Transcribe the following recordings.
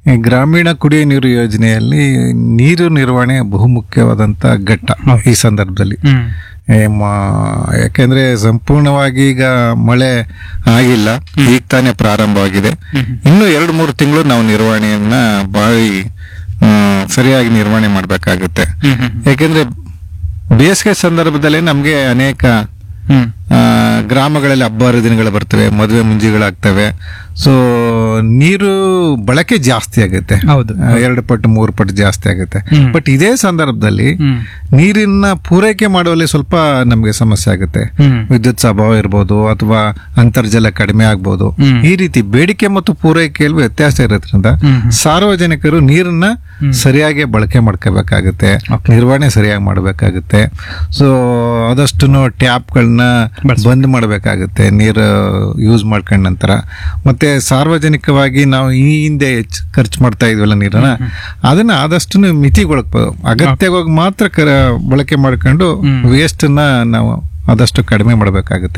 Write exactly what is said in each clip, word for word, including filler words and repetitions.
ಈ ಗ್ರಾಮೀಣ ಕುಡಿಯುವ ನೀರು ಯೋಜನೆಯಲ್ಲಿ ನೀರು ನಿರ್ವಹಣೆ ಬಹುಮುಖ್ಯವಾದಂತ ಘಟ್ಟ ಈ ಸಂದರ್ಭದಲ್ಲಿ. ಹ್ಮ್ ಏ ಮ- ಯಾಕೆಂದ್ರೆ ಸಂಪೂರ್ಣವಾಗಿ ಈಗ ಮಳೆ ಆಗಿಲ್ಲ, ಈಗ ತಾನೇ ಪ್ರಾರಂಭವಾಗಿದೆ. ಇನ್ನು ಎರಡು ಮೂರು ತಿಂಗಳು ನಾವು ನಿರ್ವಹಣೆಯನ್ನ ಬಾಳಿ ಆ, ಸರಿಯಾಗಿ ನಿರ್ವಹಣೆ ಮಾಡಬೇಕಾಗುತ್ತೆ. ಹ್ಮ್ ಹ್ಮ್ ಯಾಕೆಂದ್ರೆ ಬೇಸಿಗೆ ಸಂದರ್ಭದಲ್ಲಿ ನಮ್ಗೆ ಅನೇಕ ಹ್ಮ್ ಆ, ಗ್ರಾಮಗಳಲ್ಲಿ ಹಬ್ಬ ಹರಿದಿನಗಳು ಬರ್ತವೆ, ಮದುವೆ ಮುಂಜಿಗಳಾಗ್ತವೆ. ಸೊ ನೀರು ಬಳಕೆ ಜಾಸ್ತಿ ಆಗುತ್ತೆ, ಹೌದು. ಆ, ಎರಡು ಪಟ್ಟು ಮೂರು ಪಟ್ಟು ಜಾಸ್ತಿ ಆಗುತ್ತೆ. ಹ್ಮ್. ಬಟ್ ಇದೇ ಸಂದರ್ಭದಲ್ಲಿ ಹ್ಮ್ ನೀರಿನ ಪೂರೈಕೆ ಮಾಡುವಲ್ಲಿ ಸ್ವಲ್ಪ ನಮಗೆ ಸಮಸ್ಯೆ ಆಗುತ್ತೆ. ಹ್ಮ್ ವಿದ್ಯುತ್ ಅಭಾವ ಇರ್ಬೋದು ಅಥವಾ ಅಂತರ್ಜಲ ಕಡಿಮೆ ಆಗ್ಬೋದು. ಹ್ಮ್. ಈ ರೀತಿ ಬೇಡಿಕೆ ಮತ್ತು ಪೂರೈಕೆಯಲ್ಲಿ ವ್ಯತ್ಯಾಸ ಇರೋದ್ರಿಂದ ಹ್ಮ್ ಹ್ಮ್. ಸಾರ್ವಜನಿಕರು ನೀರನ್ನ ಸರಿಯಾಗಿ ಬಳಕೆ ಮಾಡ್ಕೋಬೇಕಾಗುತ್ತೆ, ನಿರ್ವಹಣೆ ಸರಿಯಾಗಿ ಮಾಡಬೇಕಾಗುತ್ತೆ. ಸೊ ಆದಷ್ಟು ಟ್ಯಾಪ್ಗಳನ್ನ ಬಳಸ್ಬೇಕು. ಬಂದ್ ಮಾಡಬೇಕಾಗುತ್ತೆ ನೀರು ಯೂಸ್ ಮಾಡ್ಕೊಂಡ ನಂತರ. ಮತ್ತೆ ಸಾರ್ವಜನಿಕವಾಗಿ ನಾವು ಈ ಹಿಂದೆ ಹೆಚ್ಚು ಖರ್ಚು ಮಾಡ್ತಾ ಇದ್ವಲ್ಲ ನೀರನ್ನ, ಅದನ್ನ ಆದಷ್ಟು ಮಿತಿಗೊಳಗ್ಬೋದು. ಅಗತ್ಯವಾಗಿ ಮಾತ್ರ ಕ- ಬಳಕೆ ಮಾಡ್ಕೊಂಡು ವೇಸ್ಟ್ ನ ನಾವು ಆದಷ್ಟು ಕಡಿಮೆ ಮಾಡಬೇಕಾಗುತ್ತೆ.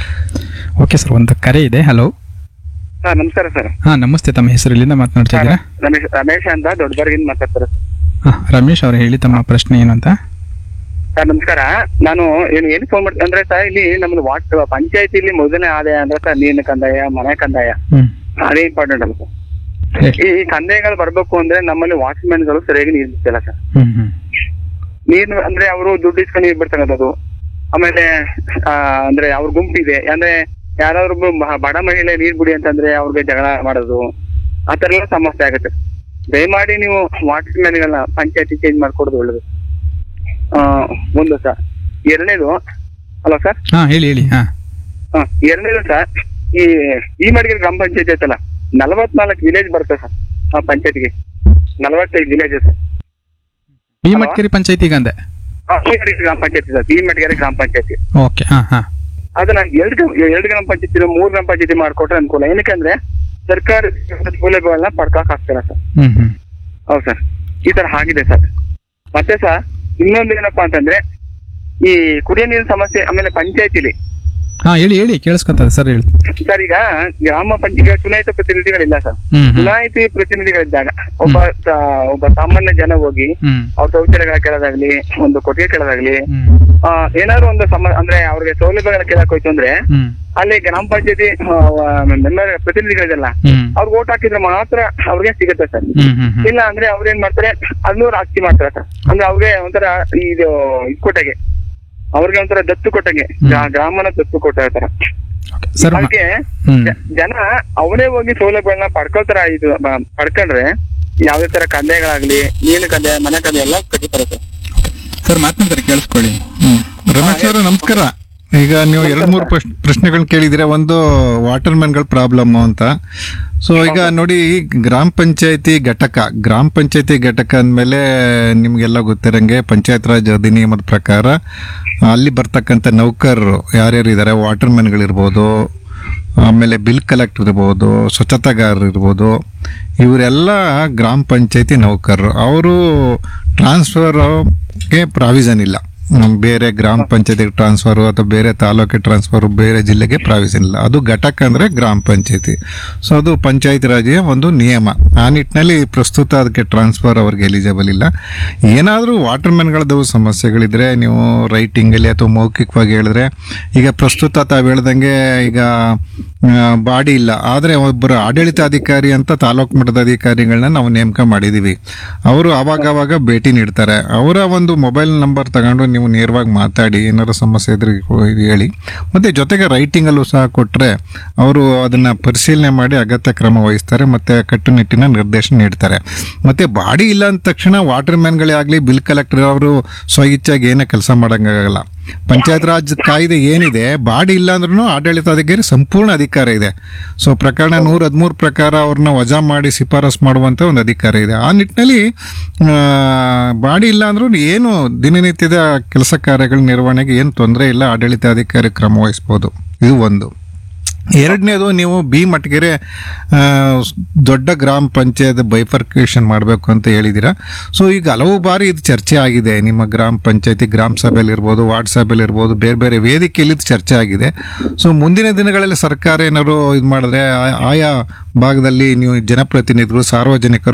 ಓಕೆ ಸರ್, ಒಂದು ಕರೆ ಇದೆ. ಹಲೋ. ಸರ್ ನಮಸ್ಕಾರ ಸರ್. ಹಾ ನಮಸ್ತೆ, ತಮ್ಮ ಹೆಸರು ಎಲ್ಲಿಂದ ಮಾತನಾಡ್ತಾ ಇದ್ದೀರಾ? ರಮೇಶ್ ರಮೇಶ್ ಅಂತ ದೊಡ್ಡಬರ್ಗಿಂದ ಮಾತಾಡ್ತಾರೆ ಹಾ, ರಮೇಶ್ ಅವರು ಹೇಳಿ ತಮ್ಮ ಪ್ರಶ್ನೆ ಏನು ಅಂತ. ಸರ್. ನಮಸ್ಕಾರ. ನಾನು ಏನು ಏನು ಫೋನ್ ಮಾಡ್ತೀನಿ ಅಂದ್ರೆ ಸರ್, ಇಲ್ಲಿ ನಮ್ದು ವಾಟ್ ಪಂಚಾಯತಿಲಿ ಮೊದಲನೇ ಆದಾಯ ಅಂದ್ರೆ ಸರ್ ನೀರಿನ ಕಂದಾಯ, ಮನೆ ಕಂದಾಯ, ಹ್ಮ್ ಅದೇ ಇಂಪಾರ್ಟೆಂಟ್ ಅಲ್ಲ ಸರ್. ಹೇಳಿ. ಈ ಕಂದಾಯಗಳು ಬರ್ಬೇಕು ಅಂದ್ರೆ ನಮ್ಮಲ್ಲಿ ವಾಚ್ಮ್ಯಾನ್ ಗಳು ಸರಿಯಾಗಿ ನೀರು ಬಿಡ್ತಿಲ್ಲ ಸರ್. ಹ್ಮ್ ಹ್ಮ್ ನೀರು ಅಂದ್ರೆ ಅವರು ದುಡ್ಡು ಇಸ್ಕೊಂಡು ನೀರು ಬಿಡ್ತಕ್ಕಂಥದ್ದು. ಆಮೇಲೆ ಆ, ಅಂದ್ರೆ ಅವ್ರ ಗುಂಪಿದೆ ಅಂದ್ರೆ ಯಾರಾದ್ರೂ ಬ- ಬಡ ಮಹಿಳೆ ನೀರ್ ಬಿಡಿ ಅಂತಂದ್ರೆ ಅವ್ರಿಗೆ ಜಗಳ ಮಾಡೋದು, ಆ ತರ ಎಲ್ಲ ಸಮಸ್ಯೆ ಆಗುತ್ತೆ. ದಯಮಾಡಿ ನೀವು ವಾಚ್ಮ್ಯಾನ್ ಗಳನ್ನ ಪಂಚಾಯತಿ ಚೇಂಜ್ ಮಾಡ್ಕೊಡೋದು ಒಳ್ಳೇದು. ಆ, ಒಂದು ಸರ್. ಎರಡನೇದು, ಹಲೋ ಸರ್. ಹಾ ಹೇಳಿ ಹೇಳಿ. ಹಾ ಹಾ ಎರಡನೇದು ಸರ್, ಈ ಈ ಮಡಿಗೆ ಗ್ರಾಮ ಪಂಚಾಯತಿ ಐತಲ್ಲ, ನಲವತ್ನಾಲ್ಕು ವಿಲೇಜ್ ಬರುತ್ತೆ ಸರ್ ಆ ಪಂಚಾಯತಿಗೆ. ನಲವತ್ತೈದು ವಿಲೇಜ್ ಸರ್. ಬಿ ಮಟ್ಕೇರಿ ಪಂಚಾಯತಿಗೆ ಅಂದೆ. ಆ, ಈ ಮಡಿಗೆ ಗ್ರಾಮ ಪಂಚಾಯತಿ ಸರ್, ಈ ಮಡಿಗೆ ಗ್ರಾಮ ಪಂಚಾಯತಿ. ಓಕೆ. ಹಾ ಹಾ ಅದನ್ನ ಎರಡು ಎರಡು ಗ್ರಾಮ ಪಂಚಾಯತಿ ಮೂರ್ ಗ್ರಾಮ ಪಂಚಾಯತಿ ಮಾಡ್ಕೊಟ್ರೆ ಅನುಕೂಲ. ಏನಕ್ಕಂದ್ರೆ ಸರ್ಕಾರಿ ಸೌಲಭ್ಯಗಳನ್ನ ಪಡ್ಕೊಕ್ ಆಗ್ತಿಲ್ಲ ಸರ್. ಹ್ಮ್ ಹ್ಮ್ ಹೌದು ಸರ್, ಈ ತರ ಆಗಿದೆ ಸರ್. ಮತ್ತೆ ಸರ್ ಇನ್ನೊಂದು ಏನಪ್ಪಾ ಅಂತಂದ್ರೆ ಈ ಕುಡಿಯೋ ನೀರಿನ ಸಮಸ್ಯೆ. ಆಮೇಲೆ ಪಂಚಾಯತಿಲಿ ಹಾ ಹೇಳಿ ಹೇಳಿ, ಕೇಳಿಸ್ಕೊತಾರೆ ಸರ್, ಹೇಳಿ. ಸರ್ ಈಗ ಗ್ರಾಮ ಪಂಚಾಯತ್ ಚುನಾಯಿತ ಪ್ರತಿನಿಧಿಗಳಿಲ್ಲ ಸರ್. ಹ್ಮ್ ಹ್ಮ್ ಚುನಾಯಿತಿ ಪ್ರತಿನಿಧಿಗಳಿದ್ದಾಗ ಒಬ್ಬ ಸಾ- ಒಬ್ಬ ಸಾಮಾನ್ಯ ಜನ ಹೋಗಿ ಹ್ಮ್ ಅವ್ರ ಶೌಚಾಲಯಗಳ ಕೇಳೋದಾಗ್ಲಿ, ಒಂದು ಕೊಟ್ಟಿಗೆ ಕೇಳೋದಾಗ್ಲಿ, ಹ್ಮ್ ಆ, ಏನಾದ್ರು ಒಂದು ಸಮ ಅಂದ್ರೆ ಅವ್ರಿಗೆ ಸೌಲಭ್ಯಗಳ ಕೇಳಕ್ ಹೋಯ್ತು ಅಂದ್ರೆ ಹ್ಮ್ ಅಲ್ಲಿ ಗ್ರಾಮ ಪಂಚಾಯತಿ ಮೆಂಬರ್ ಪ್ರತಿನಿಧಿಗಳಿದೆಲ್ಲ ಹ್ಮ್ ಅವ್ರಿಗೆ ಓಟ್ ಹಾಕಿದ್ರೆ ಮಾತ್ರ ಅವ್ರಿಗೆ ಸಿಗುತ್ತೆ ಸರ್. ಹ್ಮ್ ಹ್ಮ್ ಹ್ಮ್ ಇಲ್ಲ ಅಂದ್ರೆ ಅವ್ರ ಏನ್ ಮಾಡ್ತಾರೆ, ಅದನ್ನೂರು ಆಸ್ತಿ ಮಾಡ್ತಾರೆ ಸರ್. ಅಂದ್ರೆ ಅವ್ರಿಗೆ ಒಂಥರ ಇದು ಇದು ಕೊಟ್ಟಂಗೆ, ಅವ್ರಿಗೆ ಒಂಥರ ದತ್ತು ಕೊಟ್ಟಂಗೆ, ಗ್ರಾ- ಗ್ರಾಮನ ದತ್ತು ಕೊಟ್ಟ ತರ. Okay sir. ಮ- ಅದಕ್ಕೆ ಹ್ಮ್ ಜ- ಜನ ಅವರೇ ಹೋಗಿ ಸೌಲಭ್ಯಗಳನ್ನ ಪಡ್ಕೊಳ್ತಾರ. ಇದು ಬ- ಪಡ್ಕೊಂಡ್ರೆ ಯಾವ್ದೇ ತರ ಕಂದಾಯಗಳಾಗ್ಲಿ, ನೀರಿನ ಕಂದಾಯ, ಮನೆ ಕಂದಾಯ ಎಲ್ಲ ಕಟ್ಟಿತಾರೆ ಸರ್. ಸರ್ ಮಾತನಾಡ್ತಾರೆ, ಕೇಳಿಸ್ಕೊಳ್ಳಿ. ಹ್ಮ್. ರಮೇಶ್ ಅವರು ನಮಸ್ಕಾರ. ಈಗ ನೀವು ಎರಡು ಮೂರು ಪ್ರಶ್ನೆಗಳನ್ನ ಕೇಳಿದ್ರೆ, ಒಂದು ವಾಟರ್ ಮ್ಯಾನ್ಗಳ ಪ್ರಾಬ್ಲಮ್ ಅಂತ. ಸೊ ಈಗ ನೋಡಿ, ಗ್ರಾಮ ಪಂಚಾಯತಿ ಘಟಕ ಗ್ರಾಮ ಪಂಚಾಯತಿ ಘಟಕ ಅಂದಮೇಲೆ ನಿಮ್ಗೆಲ್ಲ ಗೊತ್ತಿರಂಗೆ ಪಂಚಾಯತ್ ರಾಜ್ ಅಧಿನಿಯಮದ ಪ್ರಕಾರ ಅಲ್ಲಿ ಬರ್ತಕ್ಕಂಥ ನೌಕರರು ಯಾರ್ಯಾರು ಇದ್ದಾರೆ, ವಾಟರ್ ಮ್ಯಾನ್ಗಳಿರ್ಬೋದು, ಆಮೇಲೆ ಬಿಲ್ ಕಲೆಕ್ಟರ್ ಇರ್ಬೋದು, ಸ್ವಚ್ಛತಾಗಾರರು ಇರ್ಬೋದು, ಇವರೆಲ್ಲ ಗ್ರಾಮ ಪಂಚಾಯತಿ ನೌಕರರು. ಅವರು ಟ್ರಾನ್ಸ್ಫರ್ಗೆ ಪ್ರಾವಿಷನ್ ಇಲ್ಲ. ಹ್ಮ್, ಬೇರೆ ಗ್ರಾಮ ಪಂಚಾಯತಿಗೆ ಟ್ರಾನ್ಸ್ಫರ್ ಅಥವಾ ಬೇರೆ ತಾಲೂಕಿಗೆ ಟ್ರಾನ್ಸ್ಫರ್, ಬೇರೆ ಜಿಲ್ಲೆಗೆ ಪ್ರಾವಿಷನ್ ಇಲ್ಲ. ಅದು ಘಟಕ ಅಂದ್ರೆ ಗ್ರಾಮ ಪಂಚಾಯತಿ. ಸೊ ಅದು ಪಂಚಾಯತ್ ರಾಜ್ಯ ಒಂದು ನಿಯಮ. ಆ ನಿಟ್ಟಿನಲ್ಲಿ ಪ್ರಸ್ತುತ ಅದಕ್ಕೆ ಟ್ರಾನ್ಸ್ಫರ್ ಅವ್ರಿಗೆ ಎಲಿಜಿಬಲ್ ಇಲ್ಲ. ಏನಾದರೂ ವಾಟರ್ ಮ್ಯಾನ್ಗಳದ್ದು ಸಮಸ್ಯೆಗಳಿದ್ರೆ ನೀವು ರೈಟಿಂಗ್ ಅಲ್ಲಿ ಅಥವಾ ಮೌಖಿಕವಾಗಿ ಹೇಳಿದ್ರೆ, ಈಗ ಪ್ರಸ್ತುತ ತಾವು ಹೇಳ್ದಂಗೆ ಈಗ ಬಾಡಿ ಇಲ್ಲ, ಆದ್ರೆ ಒಬ್ಬರು ಆಡಳಿತಾಧಿಕಾರಿ ಅಂತ ತಾಲೂಕು ಮಟ್ಟದ ಅಧಿಕಾರಿಗಳನ್ನ ನಾವು ನೇಮಕ ಮಾಡಿದೀವಿ. ಅವರು ಅವಾಗ ಅವಾಗ ಭೇಟಿ ನೀಡ್ತಾರೆ. ಅವರ ಒಂದು ಮೊಬೈಲ್ ನಂಬರ್ ತಗೊಂಡು ನೀವು ನೇರವಾಗಿ ಮಾತಾಡಿ, ಏನಾದ್ರು ಸಮಸ್ಯೆ ಇದ್ರೆ ಹೇಳಿ. ಮತ್ತೆ ಜೊತೆಗೆ ರೈಟಿಂಗ್ ಅಲ್ಲೂ ಸಹ ಕೊಟ್ರೆ ಅವರು ಅದನ್ನ ಪರಿಶೀಲನೆ ಮಾಡಿ ಅಗತ್ಯ ಕ್ರಮ ವಹಿಸ್ತಾರೆ, ಮತ್ತೆ ಕಟ್ಟುನಿಟ್ಟಿನ ನಿರ್ದೇಶನ ನೀಡ್ತಾರೆ. ಮತ್ತೆ ಬಾಡಿ ಇಲ್ಲ ಅಂದ ತಕ್ಷಣ ವಾಟರ್ ಮ್ಯಾನ್ಗಳೇ ಆಗ್ಲಿ, ಬಿಲ್ ಕಲೆಕ್ಟರ್ ಅವರು ಸ್ವಇಚ್ಛಾಗಿ ಏನೇ ಕೆಲಸ ಮಾಡಂಗಾಗಲ್ಲ. ಪಂಚಾಯತ್ ರಾಜ್ ಕಾಯ್ದೆ ಏನಿದೆ, ಬಾಡಿ ಇಲ್ಲ ಅಂದ್ರೂ ಆಡಳಿತಾಧಿಕಾರಿ ಸಂಪೂರ್ಣ ಅಧಿಕಾರ ಇದೆ. ಸೊ ಪ್ರಕರಣ ನೂರ ಹದಿಮೂರು ಪ್ರಕಾರ ಅವ್ರನ್ನ ವಜಾ ಮಾಡಿ ಶಿಫಾರಸ್ ಮಾಡುವಂತ ಒಂದು ಅಧಿಕಾರ ಇದೆ. ಆ ನಿಟ್ಟಿನಲ್ಲಿ ಬಾಡಿ ಇಲ್ಲ ಅಂದ್ರೂ ಏನು ದಿನನಿತ್ಯದ ಕೆಲಸ ಕಾರ್ಯಗಳ ನಿರ್ವಹಣೆಗೆ ಏನು ತೊಂದರೆ ಇಲ್ಲ, ಆಡಳಿತಾಧಿಕಾರಿ ಕ್ರಮ ವಹಿಸಬಹುದು. ಇದು ಒಂದು. ಎರಡನೇದು, ನೀವು ಬಿ ಮಟ್ಗೆರೆ ಆ, ದೊಡ್ಡ ಗ್ರಾಮ ಪಂಚಾಯತ್ ಬೈಫರ್ಕೇಶನ್ ಮಾಡಬೇಕು ಅಂತ ಹೇಳಿದ್ದೀರಾ. ಸೊ ಈಗ ಹಲವು ಬಾರಿ ಇದು ಚರ್ಚೆ ಆಗಿದೆ. ನಿಮ್ಮ ಗ್ರಾಮ ಪಂಚಾಯತಿ ಗ್ರಾಮ ಸಭೆಯಲ್ಲಿ ಇರ್ಬೋದು, ವಾರ್ಡ್ ಸಭೆಯಲ್ಲಿ ಇರ್ಬೋದು, ಬೇರೆ ಬೇರೆ ವೇದಿಕೆಯಲ್ಲಿ ಇದು ಚರ್ಚೆ ಆಗಿದೆ. ಸೊ ಮುಂದಿನ ದಿನಗಳಲ್ಲಿ ಸರ್ಕಾರ ಏನಾದ್ರು ಇದು ಮಾಡಿದ್ರೆ, ಆ- ಆಯಾ ಭಾಗದಲ್ಲಿ ನೀವು ಜನಪ್ರತಿನಿಧಿಗಳು, ಸಾರ್ವಜನಿಕರು